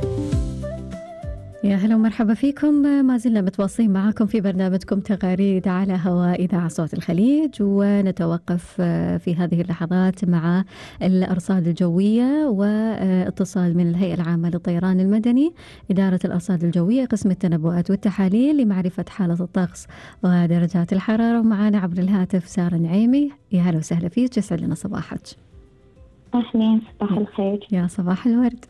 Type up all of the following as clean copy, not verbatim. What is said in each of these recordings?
يا هلا ومرحبا فيكم. ما زلنا متواصلين معاكم في برنامجكم تغاريد على هواء إذاعة صوت الخليج، ونتوقف في هذه اللحظات مع الأرصاد الجوية واتصال من الهيئة العامة للطيران المدني إدارة الأرصاد الجوية قسم التنبؤات والتحاليل لمعرفة حالة الطقس ودرجات الحرارة. ومعنا عبر الهاتف سارة نعيمي. يا هلا وسهلا فيك، يسعد لنا صباحك. أهلين، صباح الخير. يا صباح الورد.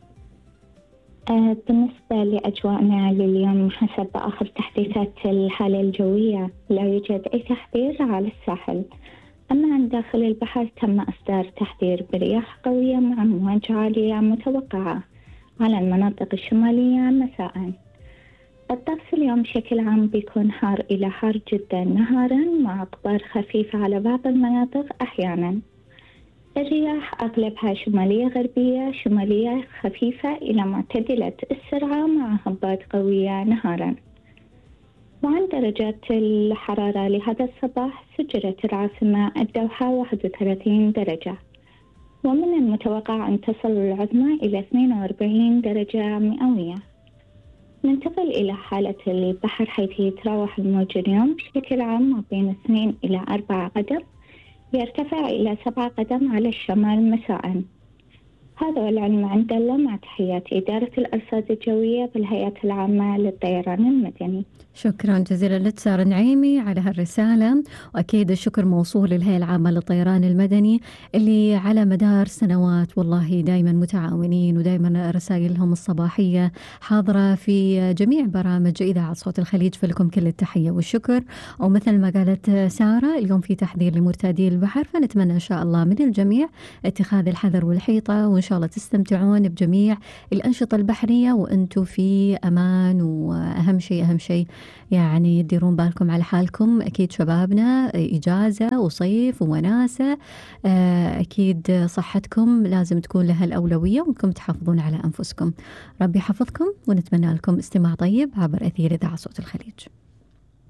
بالنسبة لأجواءنا لليوم حسب آخر تحديثات الحالة الجوية لا يوجد أي تحذير على الساحل، أما عن داخل البحر تم إصدار تحذير برياح قوية مع أمواج عالية متوقعة على المناطق الشمالية مساء. الطقس اليوم بشكل عام بيكون حار إلى حار جدا نهارا مع أقبار خفيفة على بعض المناطق أحيانا. الرياح أغلبها شمالية غربية شمالية خفيفة إلى معتدلة السرعة مع هبات قوية نهارا. وعن درجات الحرارة لهذا الصباح سجلت العاصمة الدوحة 31 درجة، ومن المتوقع أن تصل العظمى إلى 42 درجة مئوية. ننتقل إلى حالة البحر حيث يتراوح الموج اليوم بشكل عام ما بين 2 إلى 4 قدم، يرتفع إلى 7 قدم على الشمال مساء. هذا والعلم عند الله، مع تحيات إدارة الأرصاد الجوية بالهيئة العامة للطيران المدني. شكرا جزيلا لك سارة نعيمي على هالرسالة، وأكيد الشكر موصول للهيئة العامة للطيران المدني اللي على مدار سنوات والله دائما متعاونين، ودائما رسائلهم الصباحية حاضرة في جميع برامج إذاعة صوت الخليج، فلكم كل التحية والشكر. ومثل ما قالت سارة اليوم في تحذير لمرتادي البحر، فنتمنى إن شاء الله من الجميع اتخاذ الحذر والحيطة، وإن شاء الله تستمتعون بجميع الأنشطة البحرية وأنتم في أمان. وأهم شيء يعني تديرون بالكم على حالكم. أكيد شبابنا إجازة وصيف ووناسة، أكيد صحتكم لازم تكون لها الأولوية، وأنكم تحافظون على أنفسكم. ربي يحفظكم، ونتمنى لكم استماع طيب عبر أثير إذاعة صوت الخليج.